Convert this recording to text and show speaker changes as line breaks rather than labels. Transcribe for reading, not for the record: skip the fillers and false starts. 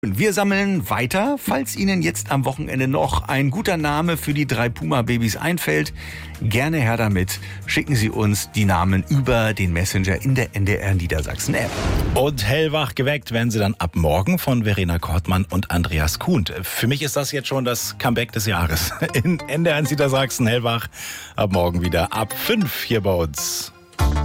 Wir sammeln weiter. Falls Ihnen jetzt am Wochenende noch ein guter Name für die 3 Puma-Babys einfällt, gerne her damit. Schicken Sie uns die Namen über den Messenger in der NDR Niedersachsen-App.
Und hellwach geweckt werden Sie dann ab morgen von Verena Kortmann und Andreas Kuhn. Für mich ist das jetzt schon das Comeback des Jahres. In NDR Niedersachsen hellwach ab morgen wieder ab 5 hier bei uns.